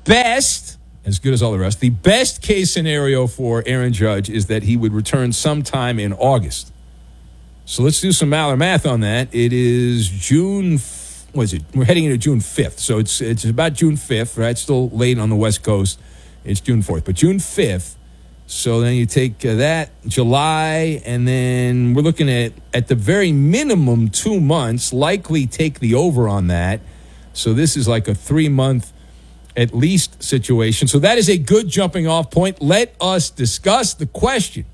best, as good as all the rest, the best case scenario for Aaron Judge is that he would return sometime in August. So let's do some Maller math on that. It is June, what is it? We're heading into June 5th. So it's about June 5th, right? Still late on the West Coast. It's June 4th. But June 5th, so then you take that, July, and then we're looking at the very minimum 2 months, likely take the over on that. So this is like a 3-month at least situation. So that is a good jumping off point. Let us discuss the question.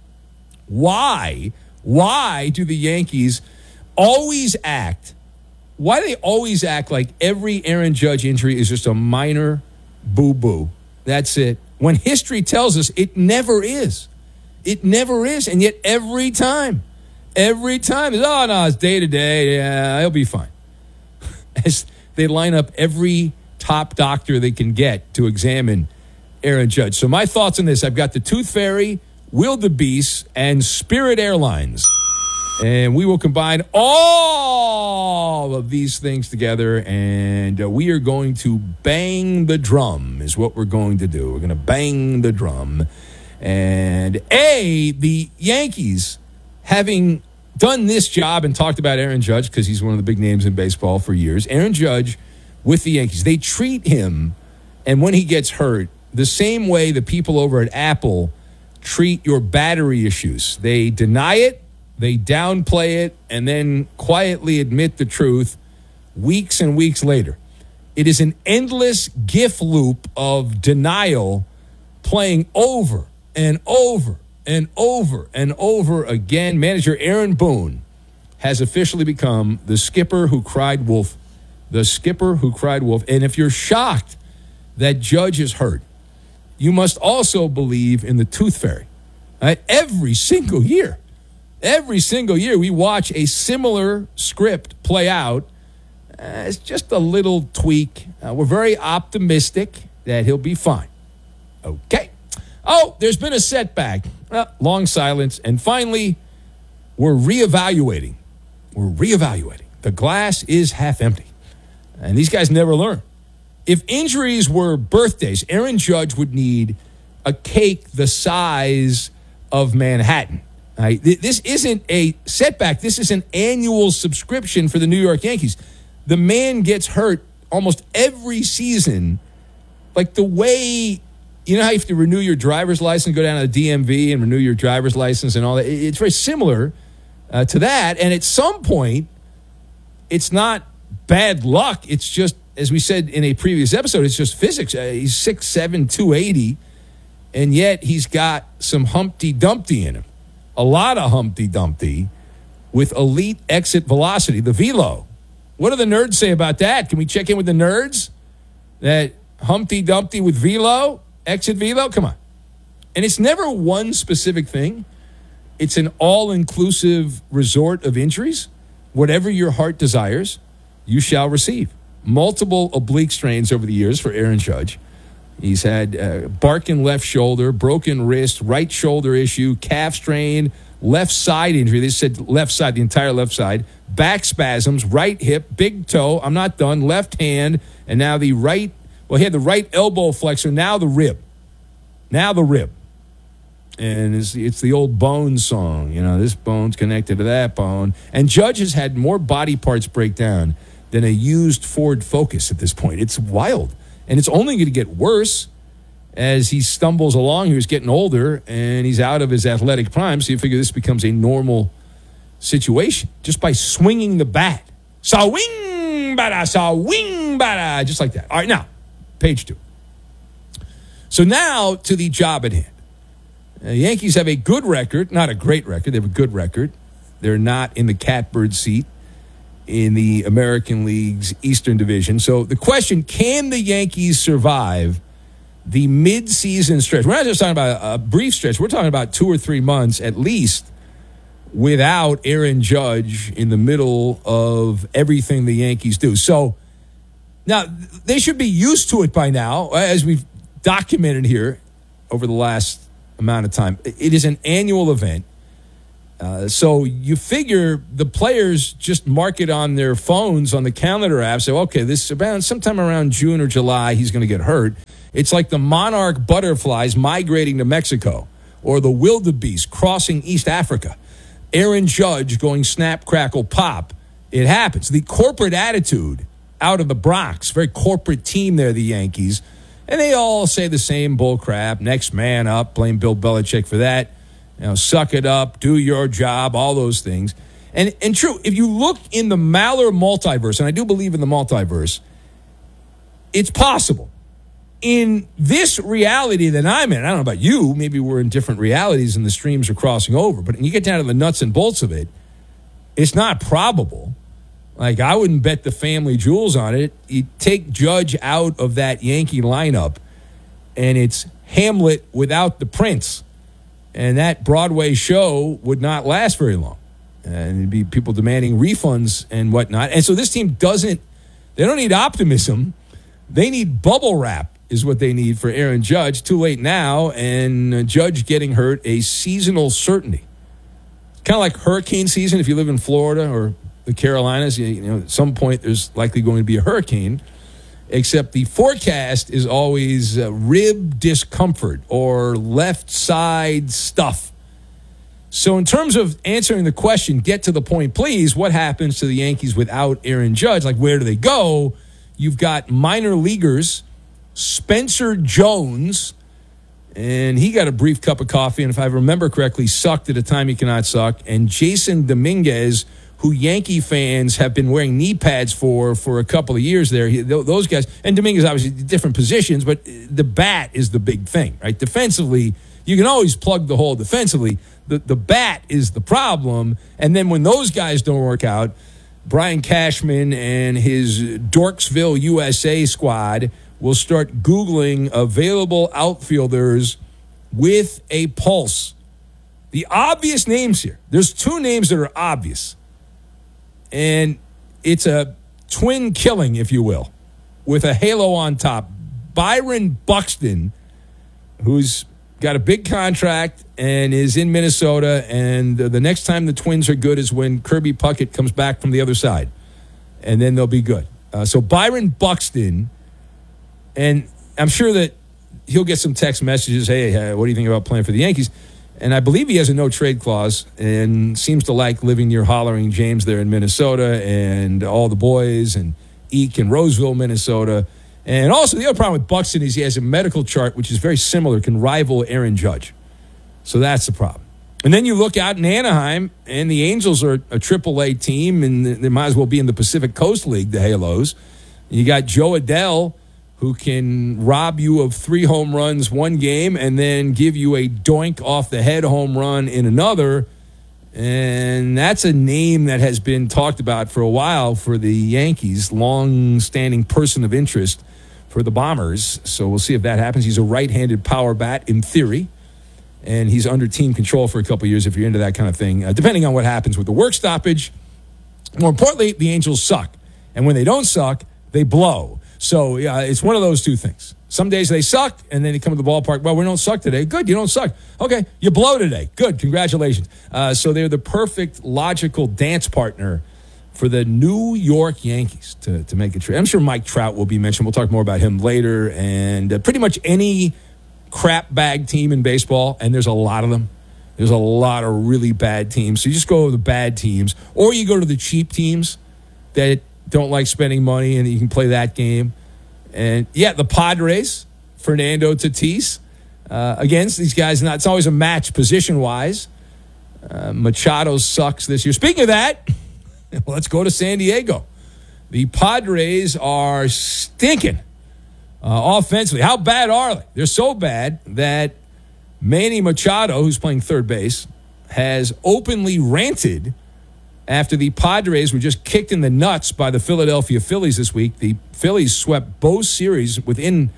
Why do the Yankees always act? Why do they always act like every Aaron Judge injury is just a minor boo-boo? That's it. When history tells us it never is. It never is. And yet every time, it's, oh, no, it's day to day. Yeah, he'll be fine. As they line up every top doctor they can get to examine Aaron Judge. So my thoughts on this, I've got the Tooth Fairy, Wildebeest, and Spirit Airlines. And we will combine all of these things together, and we are going to bang the drum is what we're going to do. We're going to bang the drum. And the Yankees, having done this job and talked about Aaron Judge because he's one of the big names in baseball for years, Aaron Judge with the Yankees, they treat him, and when he gets hurt, the same way the people over at Apple treat your battery issues. They deny it, they downplay it, and then quietly admit the truth weeks and weeks later. It is an endless GIF loop of denial playing over and over and over and over again. Manager Aaron Boone has officially become the skipper who cried wolf. The skipper who cried wolf. And if you're shocked that Judge is hurt, you must also believe in the Tooth Fairy. Right? Every single year, we watch a similar script play out. It's just a little tweak. We're very optimistic that he'll be fine. Okay. Oh, there's been a setback. Long silence. And finally, we're reevaluating. The glass is half empty. And these guys never learn. If injuries were birthdays, Aaron Judge would need a cake the size of Manhattan. Right? This isn't a setback. This is an annual subscription for the New York Yankees. The man gets hurt almost every season. Like the way, you know how you have to renew your driver's license, go down to the DMV and renew your driver's license and all that? It's very similar to that. And at some point, it's not bad luck. It's just, as we said in a previous episode, it's just physics. He's 6'7", 280, and yet he's got some Humpty Dumpty in him. A lot of Humpty Dumpty with elite exit velocity, the velo. What do the nerds say about that? Can we check in with the nerds? That Humpty Dumpty with velo, exit velo? Come on. And it's never one specific thing. It's an all-inclusive resort of injuries. Whatever your heart desires, you shall receive. Multiple oblique strains over the years for Aaron Judge. He's had barking left shoulder, broken wrist, right shoulder issue, calf strain, left side injury. They said left side, the entire left side. Back spasms, right hip, big toe. I'm not done. Left hand, and now the right. Well, he had the right elbow flexor. Now the rib. And it's the old bone song. You know, this bone's connected to that bone. And Judge has had more body parts break down than a used Ford Focus at this point. It's wild. And it's only going to get worse as he stumbles along. He's getting older, and he's out of his athletic prime, so you figure this becomes a normal situation just by swinging the bat. Swing, bada, just like that. All right, now, page 2. So now to the job at hand. The Yankees have a good record, not a great record. They have a good record. They're not in the catbird seat in the American League's Eastern Division. So the question, can the Yankees survive the mid-season stretch? We're not just talking about a brief stretch. We're talking about 2 or 3 months at least without Aaron Judge in the middle of everything the Yankees do. So now they should be used to it by now, as we've documented here over the last amount of time. It is an annual event. So you figure the players just mark it on their phones on the calendar app. So, okay, this is about sometime around June or July, he's going to get hurt. It's like the monarch butterflies migrating to Mexico or the wildebeest crossing East Africa. Aaron Judge going snap, crackle, pop. It happens. The corporate attitude out of the Bronx, very corporate team there, the Yankees, and they all say the same bull crap. Next man up, blame Bill Belichick for that. Suck it up, do your job, all those things. And true, if you look in the Maller multiverse, and I do believe in the multiverse, it's possible. In this reality that I'm in, I don't know about you, maybe we're in different realities and the streams are crossing over, but when you get down to the nuts and bolts of it, it's not probable. Like, I wouldn't bet the family jewels on it. You take Judge out of that Yankee lineup, and it's Hamlet without the prince. And that Broadway show would not last very long. And it'd be people demanding refunds and whatnot. And so this team they don't need optimism. They need bubble wrap is what they need for Aaron Judge. Too late now, and Judge getting hurt, a seasonal certainty. Kind of like hurricane season if you live in Florida or the Carolinas. At some point there's likely going to be a hurricane. Except the forecast is always rib discomfort or left side stuff. So in terms of answering the question, get to the point, please, what happens to the Yankees without Aaron Judge? Like, where do they go? You've got minor leaguers, Spencer Jones, and he got a brief cup of coffee, and if I remember correctly, sucked at a time he cannot suck, and Jason Dominguez, who Yankee fans have been wearing knee pads for a couple of years there. Those guys, and Dominguez obviously different positions, but the bat is the big thing, right? Defensively, you can always plug the hole defensively. The bat is the problem, and then when those guys don't work out, Brian Cashman and his Dorksville, USA squad will start Googling available outfielders with a pulse. The obvious names here, there's two names that are obvious. And it's a twin killing, if you will, with a halo on top. Byron Buxton, who's got a big contract and is in Minnesota, and the next time the Twins are good is when Kirby Puckett comes back from the other side, and then they'll be good. So Byron Buxton, and I'm sure that he'll get some text messages, hey, what do you think about playing for the Yankees? And I believe he has a no-trade clause and seems to like living near Hollering James there in Minnesota and all the boys and Eek in Roseville, Minnesota. And also the other problem with Buxton is he has a medical chart which is very similar, can rival Aaron Judge. So that's the problem. And then you look out in Anaheim, and the Angels are a AAA team, and they might as well be in the Pacific Coast League, the Halos. You got Joe Adell, who can rob you of 3 home runs one game and then give you a doink off the head home run in another. And that's a name that has been talked about for a while for the Yankees, long-standing person of interest for the Bombers. So we'll see if that happens. He's a right-handed power bat in theory, and he's under team control for a couple of years if you're into that kind of thing, depending on what happens with the work stoppage. More importantly, the Angels suck. And when they don't suck, they blow. So it's one of those two things. Some days they suck, and then they come to the ballpark. Well, we don't suck today. Good, you don't suck. Okay, you blow today. Good, congratulations. So they're the perfect logical dance partner for the New York Yankees to make a trade. I'm sure Mike Trout will be mentioned. We'll talk more about him later. And pretty much any crap bag team in baseball, and there's a lot of them. There's a lot of really bad teams. So you just go to the bad teams, or you go to the cheap teams that don't like spending money, and you can play that game. And, yeah, the Padres, Fernando Tatis, against these guys. It's always a match position-wise. Machado sucks this year. Speaking of that, let's go to San Diego. The Padres are stinking offensively. How bad are they? They're so bad that Manny Machado, who's playing third base, has openly ranted after the Padres were just kicked in the nuts by the Philadelphia Phillies this week. The Phillies swept both series within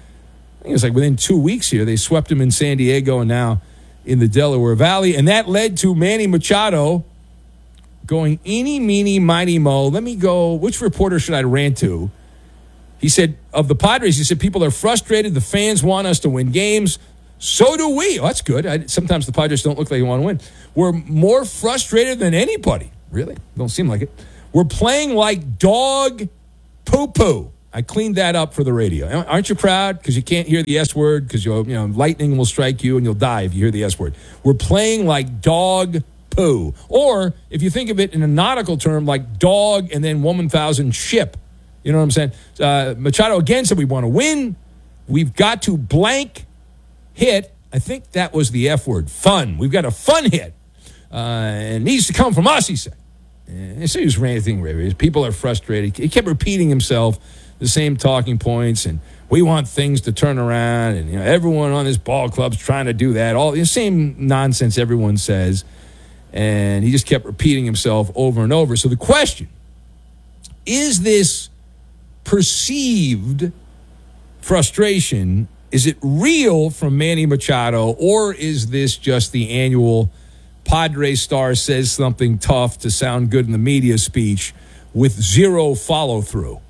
2 weeks here. They swept them in San Diego and now in the Delaware Valley. And that led to Manny Machado going eeny, meeny, miny, mo. Let me go. Which reporter should I rant to? He said, of the Padres, he said, people are frustrated. The fans want us to win games. So do we. Oh, that's good. Sometimes the Padres don't look like they want to win. We're more frustrated than anybody. Really? Don't seem like it. We're playing like dog poo-poo. I cleaned that up for the radio. Aren't you proud? Because you can't hear the S word, because lightning will strike you and you'll die if you hear the S word. We're playing like dog poo. Or, if you think of it in a nautical term, like dog and then 1,000 ship. You know what I'm saying? Machado again said we want to win. We've got to blank hit. I think that was the F word. Fun. We've got a fun hit. And it needs to come from us, he said. And so he was ranting. People are frustrated. He kept repeating himself, the same talking points, and we want things to turn around, and everyone on this ball club's trying to do that. All the same nonsense everyone says, and he just kept repeating himself over and over. So the question, is this perceived frustration, is it real from Manny Machado, or is this just the annual Padres star says something tough to sound good in the media speech with zero follow-through?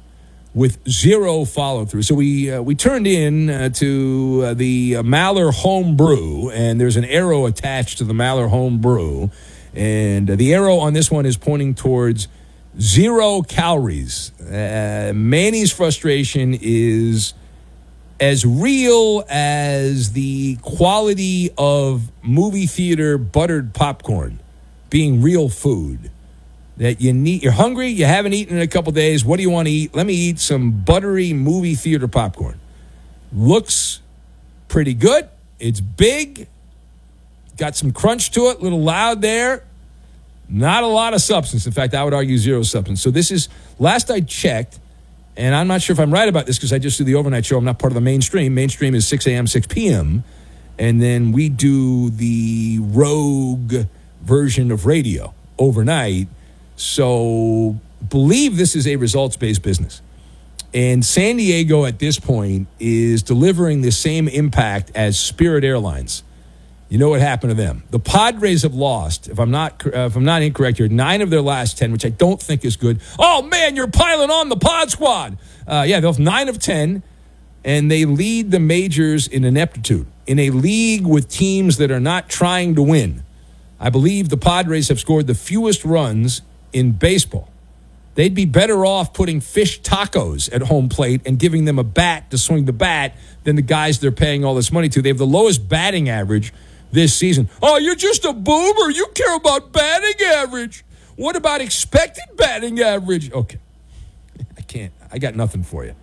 So we turned in to the Maller Home Brew, and there's an arrow attached to the Maller Home Brew, and the arrow on this one is pointing towards 0 calories. Manny's frustration is as real as the quality of movie theater buttered popcorn being real food. That you're hungry, you haven't eaten in a couple days. What do you want to eat? Let me eat some buttery movie theater popcorn. Looks pretty good. It's big. Got some crunch to it, a little loud there. Not a lot of substance. In fact, I would argue zero substance. So this is, last I checked, and I'm not sure if I'm right about this because I just do the overnight show. I'm not part of the mainstream. Mainstream is 6 a.m., 6 p.m. And then we do the rogue version of radio overnight. So believe this is a results-based business. And San Diego at this point is delivering the same impact as Spirit Airlines. You know what happened to them? The Padres have lost, if I'm not incorrect here, 9 of their last 10, which I don't think is good. Oh, man, you're piling on the Pod Squad. They'll have 9 of 10, and they lead the majors in ineptitude in a league with teams that are not trying to win. I believe the Padres have scored the fewest runs in baseball. They'd be better off putting fish tacos at home plate and giving them a bat to swing the bat than the guys they're paying all this money to. They have the lowest batting average this season. Oh, you're just a boomer. You care about batting average. What about expected batting average? Okay. I got nothing for you.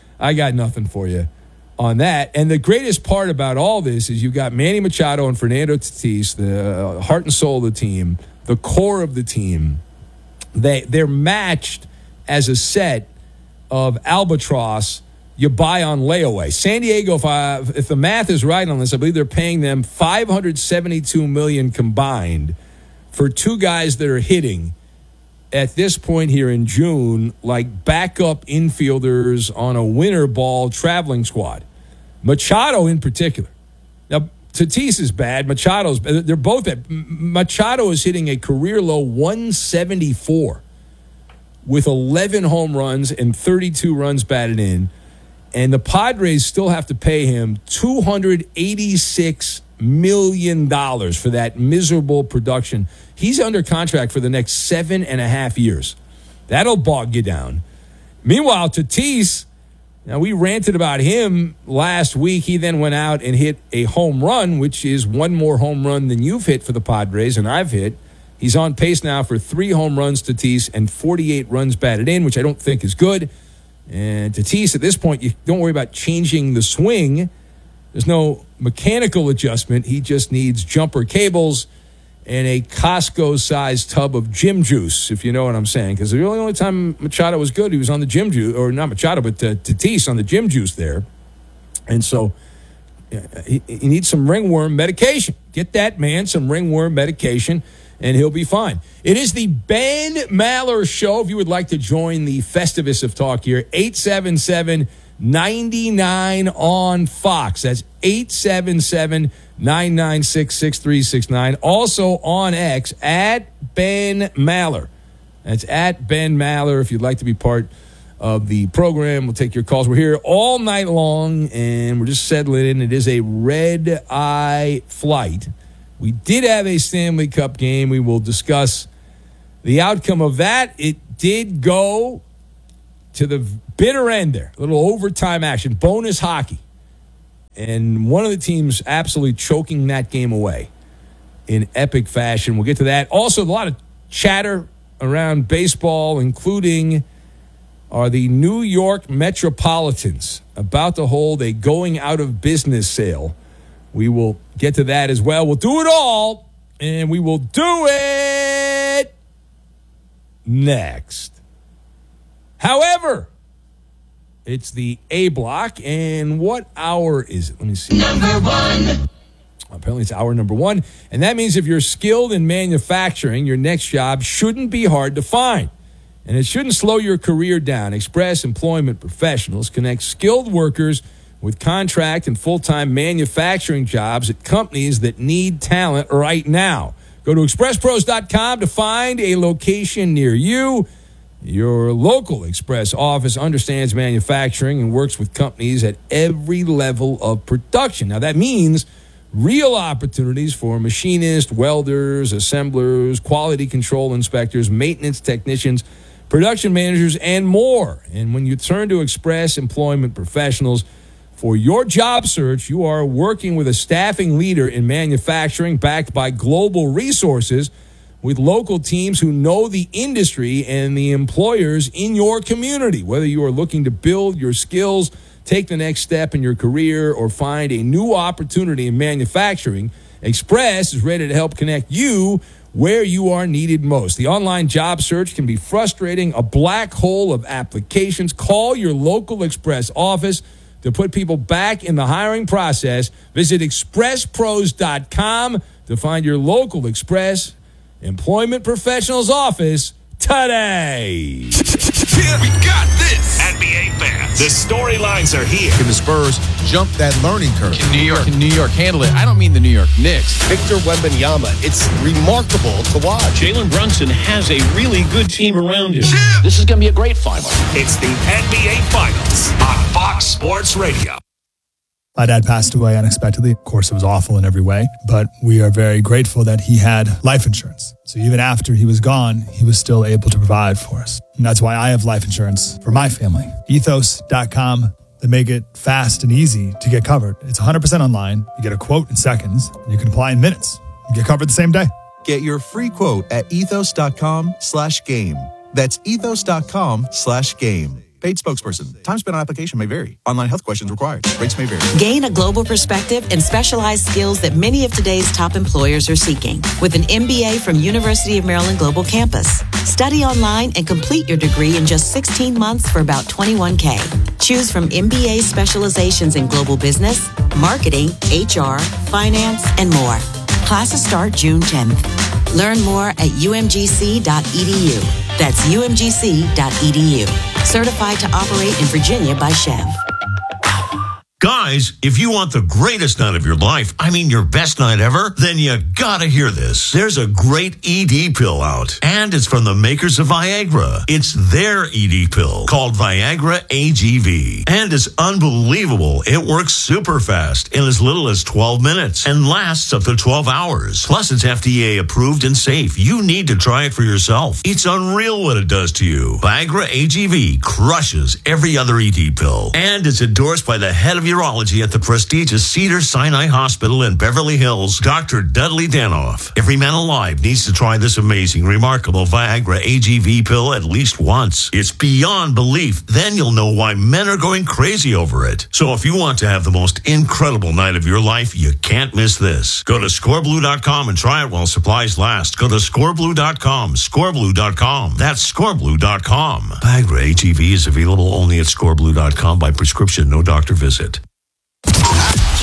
On that. And the greatest part about all this is you've got Manny Machado and Fernando Tatis, the heart and soul of the team, the core of the team. They're matched as a set of albatross you buy on layaway. San Diego, if the math is right on this, I believe they're paying them $572 million combined for 2 guys that are hitting at this point here in June like backup infielders on a winter ball traveling squad. Machado in particular. Now, Tatis is bad. Machado's bad. They're both bad. Machado is hitting a career low 174 with 11 home runs and 32 runs batted in. And the Padres still have to pay him $286 million for that miserable production. He's under contract for the next 7.5 years. That'll bog you down. Meanwhile, Tatis, now we ranted about him last week. He then went out and hit a home run, which is 1 more home run than you've hit for the Padres and I've hit. He's on pace now for 3 home runs, Tatis, and 48 runs batted in, which I don't think is good. And Tatis, at this point, you don't worry about changing the swing. There's no mechanical adjustment. He just needs jumper cables and a Costco-sized tub of gym juice, if you know what I'm saying. Because the only time Machado was good, he was on the gym juice, or not Machado, but Tatis on the gym juice there. And so he needs some ringworm medication. Get that man some ringworm medication, and he'll be fine. It is the Ben Maller Show. If you would like to join the Festivus of talk here, 877-99 on Fox. That's 877-996-6369. Also on X, at Ben Maller. That's at Ben Maller if you'd like to be part of the program. We'll take your calls. We're here all night long, and we're just settling in. It is a red-eye flight. We did have a Stanley Cup game. We will discuss the outcome of that. It did go to the bitter end there. A little overtime action, bonus hockey. And one of the teams absolutely choking that game away in epic fashion. We'll get to that. Also, a lot of chatter around baseball, including are the New York Metropolitans about to hold a going out of business sale. We will get to that as well. We'll do it all, and we will do it next. However, it's the A block, and what hour is it? Let me see. Number one. Apparently it's hour number one, and that means if you're skilled in manufacturing, your next job shouldn't be hard to find, and it shouldn't slow your career down. Express Employment Professionals connect skilled workers with contract and full-time manufacturing jobs at companies that need talent right now. Go to expresspros.com to find a location near you. Your local Express office understands manufacturing and works with companies at every level of production. Now, that means real opportunities for machinists, welders, assemblers, quality control inspectors, maintenance technicians, production managers, and more. And when you turn to Express Employment Professionals for your job search, you are working with a staffing leader in manufacturing backed by global resources with local teams who know the industry and the employers in your community. Whether you are looking to build your skills, take the next step in your career, or find a new opportunity in manufacturing, Express is ready to help connect you where you are needed most. The online job search can be frustrating, a black hole of applications. Call your local Express office to put people back in the hiring process. Visit expresspros.com to find your local Express Employment Professionals office today. We got this. NBA fans, the storylines are here. Can the Spurs jump that learning curve? Can New York handle it? I don't mean the New York Knicks. Victor Wembanyama, it's remarkable to watch. Jalen Brunson has a really good team around him. This is going to be a great final. It's the NBA Finals on Fox Sports Radio. My dad passed away unexpectedly. Of course, it was awful in every way, but we are very grateful that he had life insurance. So even after he was gone, he was still able to provide for us. And that's why I have life insurance for my family. Ethos.com. They make it fast and easy to get covered. It's 100% online. You get a quote in seconds. You can apply in minutes. You get covered the same day. Get your free quote at ethos.com/game. That's ethos.com/game. Paid spokesperson. Time spent on application may vary. Online health questions required. Rates may vary. Gain a global perspective and specialized skills that many of today's top employers are seeking with an MBA from University of Maryland Global Campus. Study online and complete your degree in just 16 months for about $21K. Choose from MBA specializations in global business, marketing, HR, finance, and more. Classes start June 10th. Learn more at umgc.edu. That's umgc.edu. Certified to operate in Virginia by Chev. Guys, if you want the greatest night of your life, I mean your best night ever, then you gotta hear this. There's a great ED pill out, and it's from the makers of Viagra. It's their ED pill called Viagra AGV, and it's unbelievable. It works super fast in as little as 12 minutes and lasts up to 12 hours. Plus, it's FDA approved and safe. You need to try it for yourself. It's unreal what it does to you. Viagra AGV crushes every other ED pill, and it's endorsed by the head of urology at the prestigious Cedars-Sinai Hospital in Beverly Hills, Dr. Dudley Danoff. Every man alive needs to try this amazing, remarkable Viagra AGV pill at least once. It's beyond belief. Then you'll know why men are going crazy over it. So if you want to have the most incredible night of your life, you can't miss this. Go to scoreblue.com and try it while supplies last. Go to scoreblue.com, scoreblue.com. That's scoreblue.com. Viagra AGV is available only at scoreblue.com by prescription, no doctor visit. Keep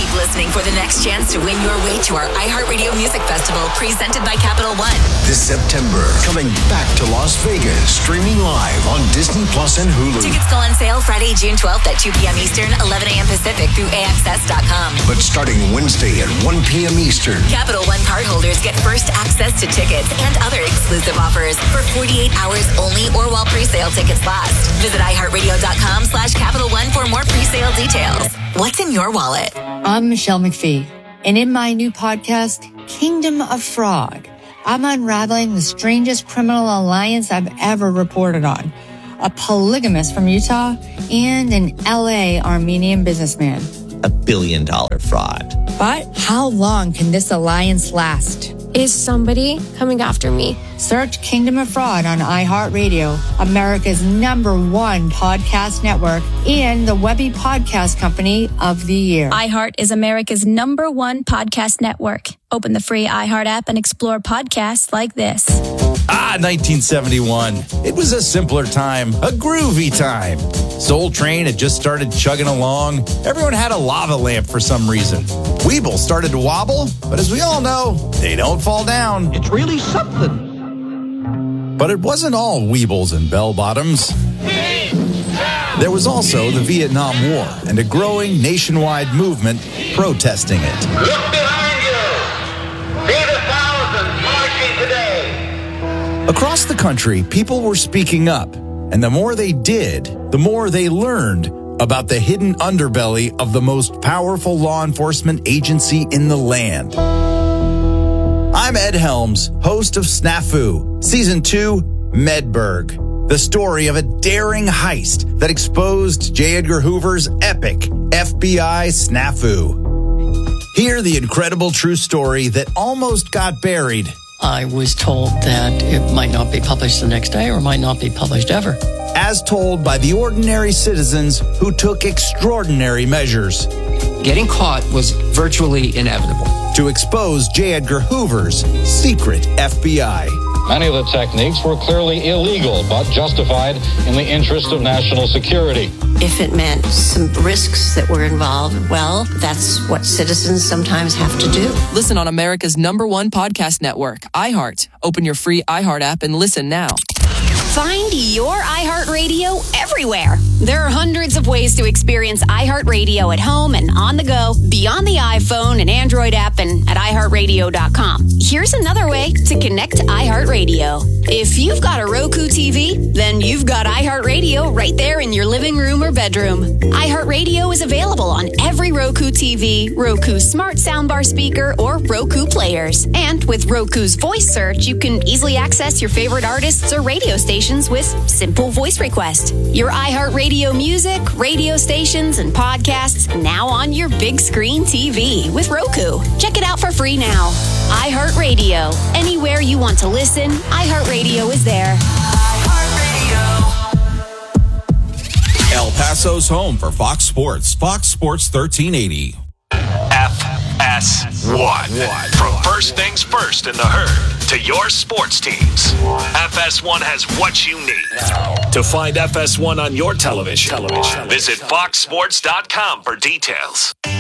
Keep listening for the next chance to win your way to our iHeartRadio Music Festival presented by Capital One. This September, coming back to Las Vegas, streaming live on Disney Plus and Hulu. Tickets go on sale Friday, June 12th at 2 p.m. Eastern, 11 a.m. Pacific through AXS.com. But starting Wednesday at 1 p.m. Eastern. Capital One cardholders get first access to tickets and other exclusive offers for 48 hours only or while pre-sale tickets last. Visit iHeartRadio.com/Capital One for more pre-sale details. What's in your wallet? I'm Michelle McPhee, and in my new podcast, Kingdom of Fraud, I'm unraveling the strangest criminal alliance I've ever reported on. A polygamist from Utah and an LA Armenian businessman. $1 billion fraud. But how long can this alliance last? Is somebody coming after me? Search Kingdom of Fraud on iHeartRadio, America's #1 podcast network, and the Webby Podcast Company of the Year. iHeart is America's #1 podcast network. Open the free iHeart app and explore podcasts like this. 1971. It was a simpler time, a groovy time. Soul Train had just started chugging along. Everyone had a lava lamp for some reason. Weeble started to wobble, but as we all know, they don't fall down. It's really something. But it wasn't all Weebles and bell-bottoms. There was also the Vietnam War and a growing nationwide movement protesting it. Look behind you. See the thousands marching today. Across the country, people were speaking up, and the more they did, the more they learned about the hidden underbelly of the most powerful law enforcement agency in the land. I'm Ed Helms, host of Snafu, Season 2, Medberg, the story of a daring heist that exposed J. Edgar Hoover's epic FBI snafu. Hear the incredible true story that almost got buried. I was told that it might not be published the next day or might not be published ever. As told by the ordinary citizens who took extraordinary measures. Getting caught was virtually inevitable. To expose J. Edgar Hoover's secret FBI. Many of the techniques were clearly illegal, but justified in the interest of national security. If it meant some risks that were involved, well, that's what citizens sometimes have to do. Listen on America's #1 podcast network, iHeart. Open your free iHeart app and listen now. Find your iHeartRadio everywhere. There are hundreds of ways to experience iHeartRadio at home and on the go, beyond the iPhone and Android app and at iHeartRadio.com. Here's another way to connect to iHeartRadio. If you've got a Roku TV, then you've got iHeartRadio right there in your living room or bedroom. iHeartRadio is available on every Roku TV, Roku Smart Soundbar speaker, or Roku players. And with Roku's voice search, you can easily access your favorite artists or radio stations with simple voice request. Your iHeartRadio music, radio stations, and podcasts now on your big screen TV with Roku. Check it out for free now. iHeartRadio. Anywhere you want to listen, iHeartRadio is there. El Paso's home for Fox Sports. Fox Sports 1380. FS1. From first things first in the herd to your sports teams, FS1 has what you need. To find FS1 on your television, visit foxsports.com for details.